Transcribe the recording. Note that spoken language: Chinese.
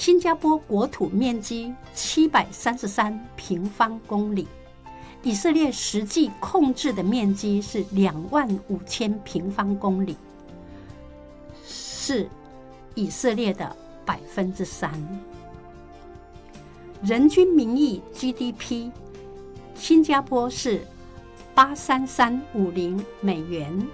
新加坡国土面积733平方公里，以色列实际控制的面积是25000平方公里，是以色列的3%。人均名义 GDP， 新加坡是83350美元，